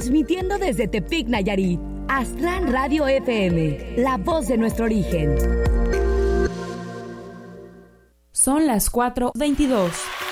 Transmitiendo desde Tepic, Nayarit, Aztlán Radio FM, la voz de nuestro origen. Son las 4:22.